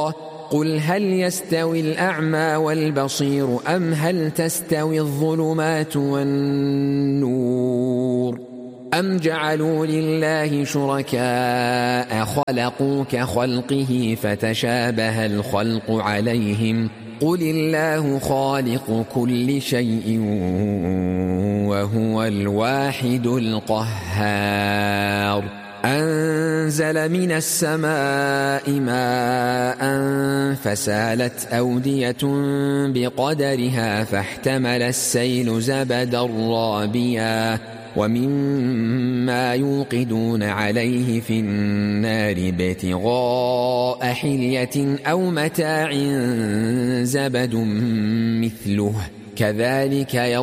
قل هل يستوي الأعمى والبصير أم هل تستوي الظلمات والنور أم جعلوا لله شركاء خلقوا كخلقه فتشابه الخلق عليهم قل الله خالق كل شيء وهو الواحد القهار أنزل من السماء ماء فسالت أودية بقدرها فاحتمل السيل زبدا رابيا ومما يوقدون عليه في النار ابتغاء حلية أو متاع زبد مثله كذلك